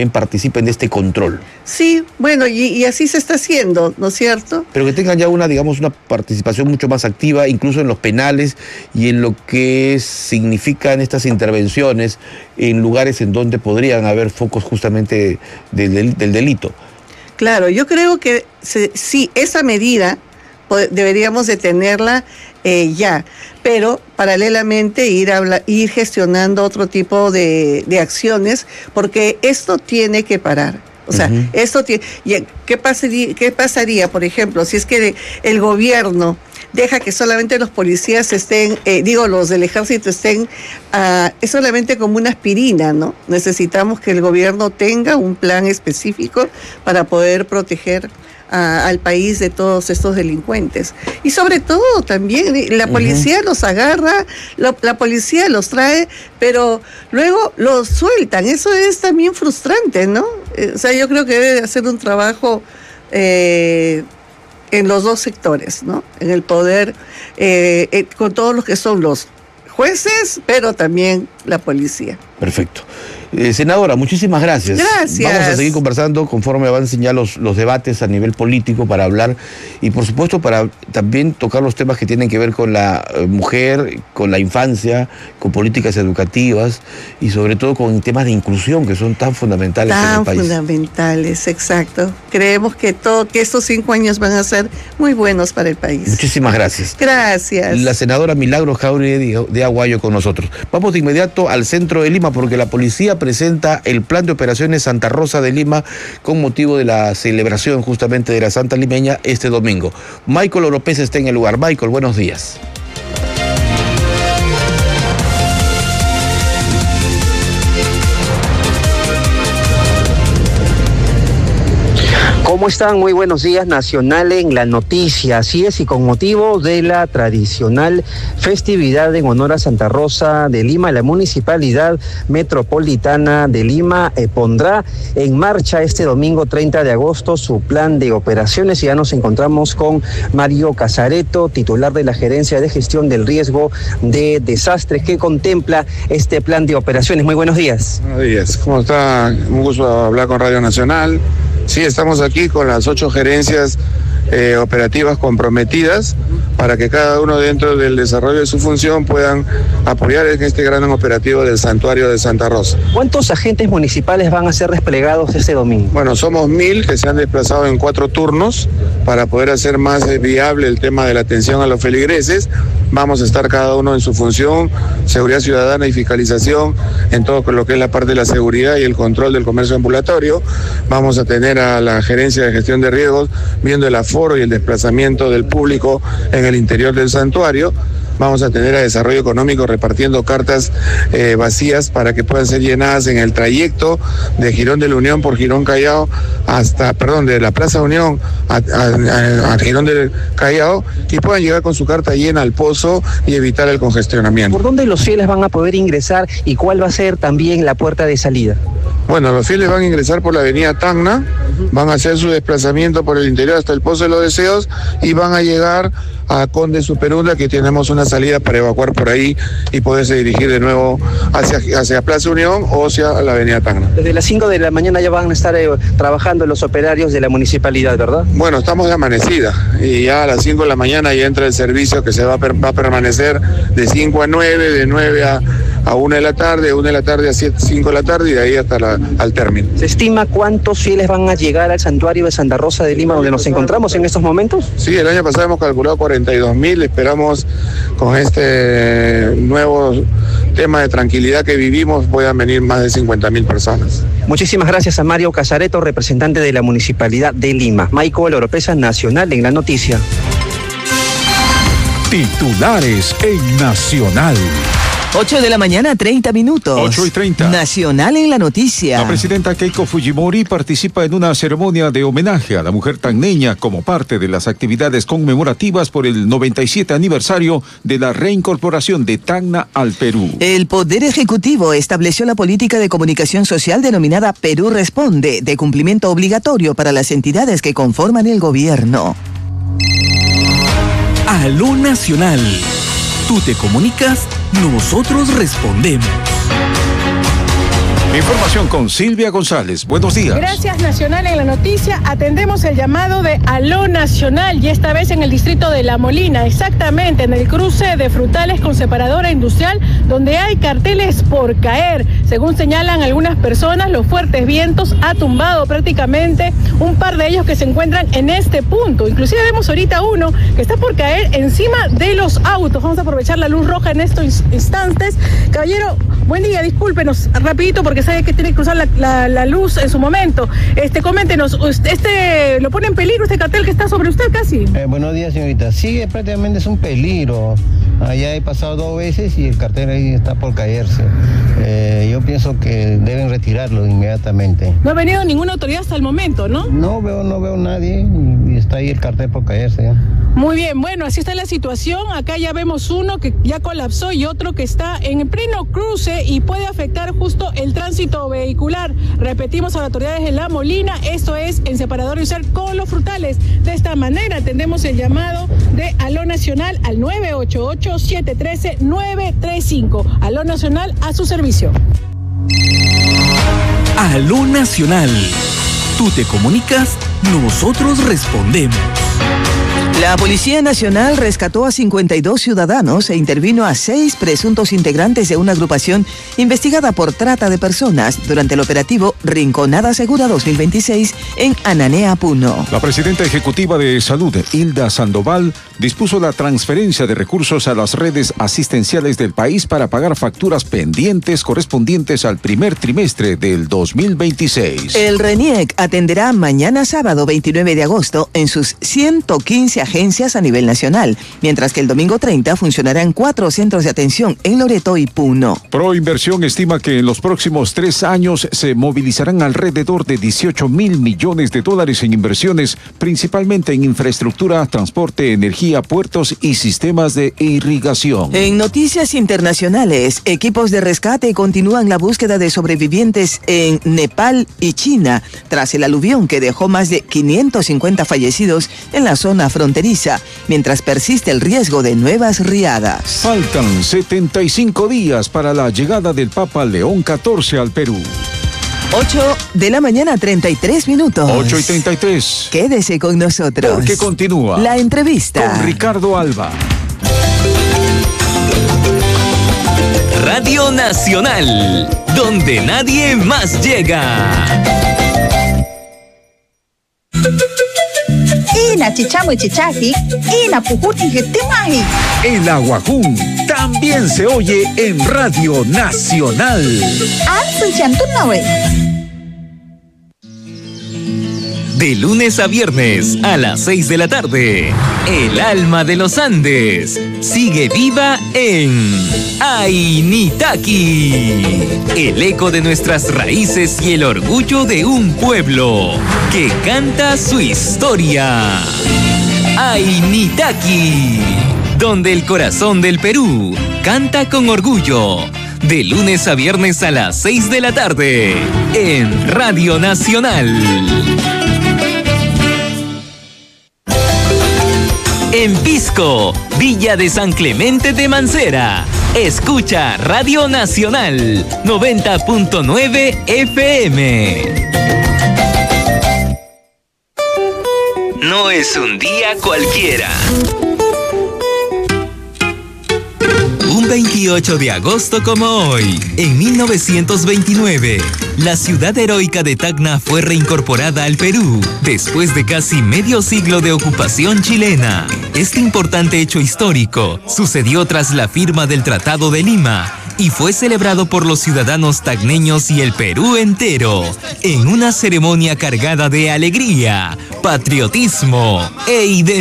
también participen de este control. Sí, bueno, y así se está haciendo, ¿no es cierto? Pero que tengan ya una participación mucho más activa, incluso en los penales y en lo que significan estas intervenciones en lugares en donde podrían haber focos justamente del delito. Claro, yo creo que sí, esa medida deberíamos de tenerla ya, pero paralelamente ir gestionando otro tipo de acciones, porque esto tiene que parar. O sea, esto tiene. ¿Qué pasaría, por ejemplo, si es que el gobierno deja que solamente los policías estén, los del ejército estén, es solamente como una aspirina, ¿no? Necesitamos que el gobierno tenga un plan específico para poder proteger al país de todos estos delincuentes. Y sobre todo también la policía los agarra, la policía los trae, pero luego los sueltan. Eso es también frustrante, ¿no? O sea, yo creo que debe hacer un trabajo en los dos sectores, ¿no? En el poder, con todos los que son los jueces, pero también la policía. Perfecto. Senadora, muchísimas gracias. Gracias. Vamos a seguir conversando conforme avancen ya los debates a nivel político para hablar y por supuesto para también tocar los temas que tienen que ver con la mujer, con la infancia, con políticas educativas y sobre todo con temas de inclusión que son tan fundamentales en el país. Tan fundamentales, exacto. Creemos que estos 5 años van a ser muy buenos para el país. Muchísimas gracias. Gracias. La senadora Milagros Jáuregui de Aguayo con nosotros. Vamos de inmediato al centro de Lima porque la policía presenta el plan de operaciones Santa Rosa de Lima con motivo de la celebración justamente de la Santa Limeña este domingo. Michael Oropesa está en el lugar. Michael, buenos días. ¿Cómo están? Muy buenos días. Nacional en la noticia. Así es, y con motivo de la tradicional festividad en honor a Santa Rosa de Lima, la Municipalidad Metropolitana de Lima pondrá en marcha este domingo 30 de agosto su plan de operaciones. Y ya nos encontramos con Mario Casareto, titular de la Gerencia de Gestión del Riesgo de Desastres, que contempla este plan de operaciones. Muy buenos días. Buenos días. ¿Cómo está? Un gusto hablar con Radio Nacional. Sí, estamos aquí con las 8 gerencias operativas comprometidas para que cada uno dentro del desarrollo de su función puedan apoyar en este gran operativo del Santuario de Santa Rosa. ¿Cuántos agentes municipales van a ser desplegados este domingo? Bueno, somos 1,000 que se han desplazado en 4 turnos para poder hacer más viable el tema de la atención a los feligreses. Vamos a estar cada uno en su función, seguridad ciudadana y fiscalización en todo lo que es la parte de la seguridad y el control del comercio ambulatorio. Vamos a tener a la Gerencia de Gestión de Riesgos viendo el aforo y el desplazamiento del público en el interior del santuario. Vamos a tener a Desarrollo Económico repartiendo cartas vacías para que puedan ser llenadas en el trayecto de Girón de la Unión por Girón Callao de la Plaza Unión a Girón del Callao y puedan llegar con su carta llena al pozo y evitar el congestionamiento. ¿Por dónde los fieles van a poder ingresar y cuál va a ser también la puerta de salida? Bueno, los fieles van a ingresar por la avenida Tacna, van a hacer su desplazamiento por el interior hasta el Pozo de los Deseos y van a llegar a Conde Superunda, que tenemos una salida para evacuar por ahí y poderse dirigir de nuevo hacia Plaza Unión o hacia la avenida Tacna. Desde las 5 de la mañana ya van a estar trabajando los operarios de la municipalidad, ¿verdad? Bueno, estamos de amanecida y ya a las 5 de la mañana ya entra el servicio que se va a permanecer de 5 a 9, de 9 a 1 de la tarde, 1 de la tarde a 5 de la tarde y de ahí hasta al término. ¿Se estima cuántos fieles van a llegar al santuario de Santa Rosa de Lima donde nos encontramos en estos momentos? Sí, el año pasado hemos calculado 42,000, esperamos con este nuevo tema de tranquilidad que vivimos puedan venir más de 50,000 personas. Muchísimas gracias a Mario Casareto, representante de la Municipalidad de Lima. Michael Oropesa, Nacional en la noticia. Titulares en Nacional. 8 de la mañana, 30 minutos. 8:30. Nacional en la noticia. La presidenta Keiko Fujimori participa en una ceremonia de homenaje a la mujer tacneña como parte de las actividades conmemorativas por el 97 aniversario de la reincorporación de Tacna al Perú. El Poder Ejecutivo estableció la política de comunicación social denominada Perú Responde, de cumplimiento obligatorio para las entidades que conforman el gobierno. Aló Nacional. Tú te comunicas, nosotros respondemos. Información con Silvia González. Buenos días. Gracias, Nacional. En la noticia atendemos el llamado de Aló Nacional y esta vez en el distrito de La Molina, exactamente en el cruce de Frutales con separadora industrial, donde hay carteles por caer. Según señalan algunas personas, los fuertes vientos ha tumbado prácticamente un par de ellos que se encuentran en este punto. Inclusive vemos ahorita uno que está por caer encima de los autos. Vamos a aprovechar la luz roja en estos instantes. Caballero, buen día, discúlpenos rapidito porque sabe que tiene que cruzar la luz en su momento. Coméntenos, ¿lo pone en peligro este cartel que está sobre usted casi? Buenos días, señorita. Sí, prácticamente es un peligro. Allá he pasado 2 veces y el cartel ahí está por caerse. Yo pienso que deben retirarlo inmediatamente. No ha venido ninguna autoridad hasta el momento, ¿no? No veo nadie y está ahí el cartel por caerse ya. Muy bien, bueno, así está la situación. Acá ya vemos uno que ya colapsó y otro que está en pleno cruce y puede afectar justo el tránsito vehicular. Repetimos a las autoridades de La Molina, esto es en separador industrial con los Frutales. De esta manera atendemos el llamado de Aló Nacional al 988-713-935. Aló Nacional a su servicio. Aló Nacional. Tú te comunicas, nosotros respondemos. La Policía Nacional rescató a 52 ciudadanos e intervino a 6 presuntos integrantes de una agrupación investigada por trata de personas durante el operativo Rinconada Segura 2026 en Ananea, Puno. La presidenta ejecutiva de Salud, Hilda Sandoval, dispuso la transferencia de recursos a las redes asistenciales del país para pagar facturas pendientes correspondientes al primer trimestre del 2026. El RENIEC atenderá mañana sábado 29 de agosto en sus 115 agencias a nivel nacional, mientras que el domingo 30 funcionarán 4 centros de atención en Loreto y Puno. Proinversión estima que en los próximos 3 años se movilizarán alrededor de 18.000 millones de dólares en inversiones, principalmente en infraestructura, transporte, energía, puertos y sistemas de irrigación. En noticias internacionales, equipos de rescate continúan la búsqueda de sobrevivientes en Nepal y China, tras el aluvión que dejó más de 550 fallecidos en la zona fronteriza, mientras persiste el riesgo de nuevas riadas. Faltan 75 días para la llegada del Papa León XIV al Perú. 8 de la mañana, 33 minutos. 8:33. Quédese con nosotros. Porque continúa la entrevista con Ricardo Alba. Radio Nacional, donde nadie más llega. Ina chichamu chichaji, ina pujuti getimaji. El Aguajún también se oye en Radio Nacional. De lunes a viernes a las 6 de la tarde, El Alma de los Andes sigue viva en Ainitaki, el eco de nuestras raíces y el orgullo de un pueblo que canta su historia. Ainitaki, donde el corazón del Perú canta con orgullo. De lunes a viernes a las 6 de la tarde, en Radio Nacional. En Pisco, Villa de San Clemente de Mancera, escucha Radio Nacional 90.9 FM. No es un día cualquiera. Un 28 de agosto como hoy, en 1929, la ciudad heroica de Tacna fue reincorporada al Perú, después de casi medio siglo de ocupación chilena. Este importante hecho histórico sucedió tras la firma del Tratado de Lima y fue celebrado por los ciudadanos tacneños y el Perú entero, en una ceremonia cargada de alegría, patriotismo e identidad.